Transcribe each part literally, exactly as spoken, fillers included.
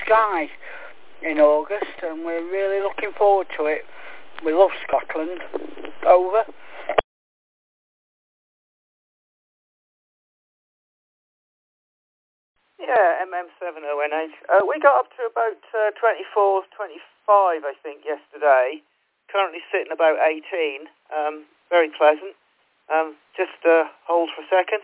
sky in August, and we're really looking forward to it. We love Scotland. Over. Yeah, M M seven O N H. Uh, we got up to about uh, twenty-four, twenty-five, I think, yesterday. Currently sitting about eighteen. Um, very pleasant. Um, just uh, hold for a second.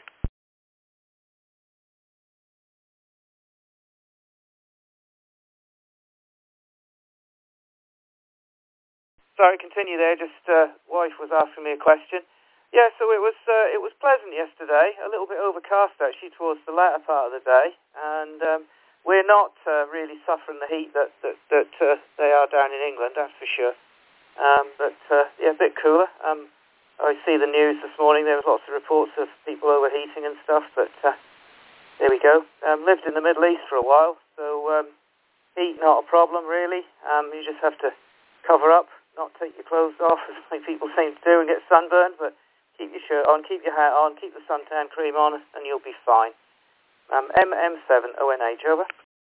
Sorry, continue there. Just uh, wife was asking me a question. Yeah, so it was uh, it was pleasant yesterday. A little bit overcast actually towards the latter part of the day, and um, we're not uh, really suffering the heat that that, that uh, they are down in England. That's for sure. Um, but uh, yeah, a bit cooler. Um, I see the news this morning. There was lots of reports of people overheating and stuff. But uh, there we go. Um, lived in the Middle East for a while, so um, heat not a problem really. Um, you just have to cover up, not take your clothes off, as many people seem to do, and get sunburned. But keep your shirt on, keep your hat on, keep the suntan cream on, and you'll be fine. Um, M M seven O N H, over.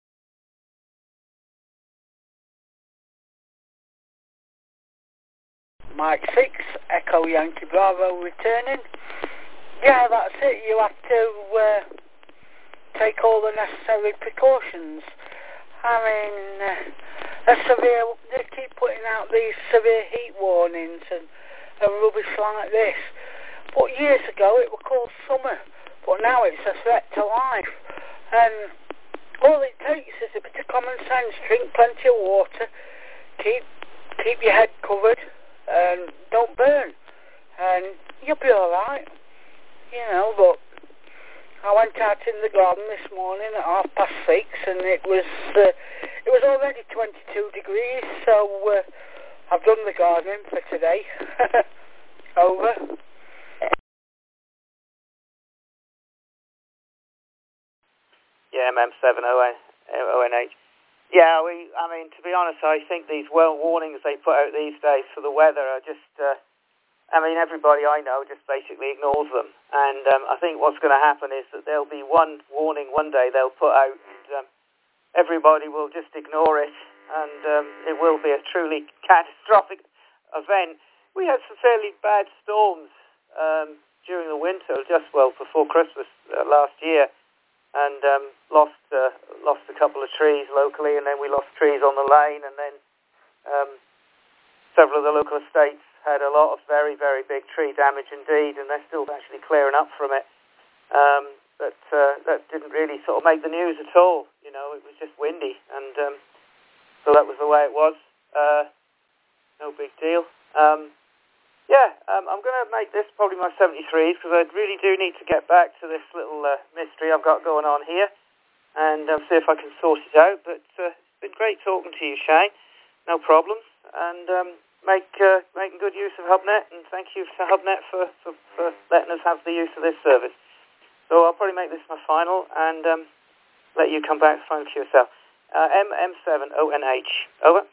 Mike six, Echo Yankee Bravo returning. Yeah, that's it. You have to uh, take all the necessary precautions. I mean, uh, a severe, they keep putting out these severe heat warnings and, and rubbish like this. But years ago it was called summer, but now it's a threat to life. And all it takes is a bit of common sense. Drink plenty of water, keep keep your head covered, and don't burn, and you'll be alright, you know. But I went out in the garden this morning at half past six, and it was uh, it was already twenty-two degrees, so uh, I've done the gardening for today. Over. Yeah, M M seven O N H. Yeah, we. I mean, to be honest, I think these well warnings they put out these days for the weather are just. Uh, I mean, everybody I know just basically ignores them, and um, I think what's going to happen is that there'll be one warning one day they'll put out, and um, everybody will just ignore it, and um, it will be a truly catastrophic event. We had some fairly bad storms um, during the winter, just well before Christmas uh, last year. And um, lost uh, lost a couple of trees locally, and then we lost trees on the lane, and then um, several of the local estates had a lot of very, very big tree damage indeed, and they're still actually clearing up from it. Um, but uh, that didn't really sort of make the news at all. You know, it was just windy, and um, so that was the way it was. Uh, no big deal. Um, Yeah, um, I'm going to make this probably my seventy-threes because I really do need to get back to this little uh, mystery I've got going on here and um, see if I can sort it out. But uh, it's been great talking to you, Shane. No problems. And um, make uh, making good use of HubNet, and thank you to HubNet for, for, for letting us have the use of this service. So I'll probably make this my final and um, let you come back to phone for yourself. Uh, M M seven O N H. Over.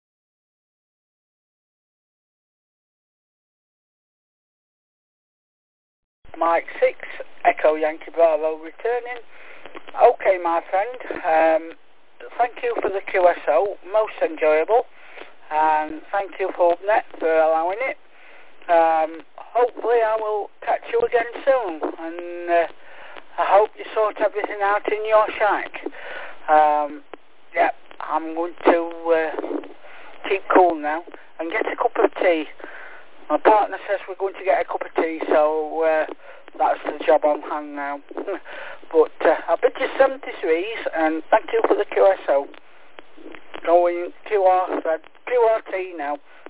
Mike six, Echo Yankee Bravo returning. Okay, my friend, um, thank you for the Q S O, most enjoyable, and thank you for HubNet for allowing it. Um, hopefully I will catch you again soon, and uh, I hope you sort everything out in your shack. Um, yeah, I'm going to uh, keep cool now and get a cup of tea. My partner says we're going to get a cup of tea, so uh, that's the job on hand now. But uh, I bid you seventy-threes, and thank you for the Q S O. Going Q R thread, Q R T now.